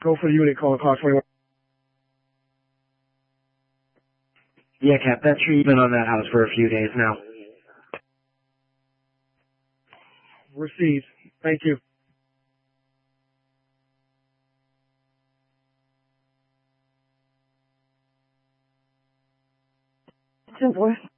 Go for the unit, call car 21. Yeah, Cap, that tree's been on that house for a few days now. Received. Thank you. 10-4.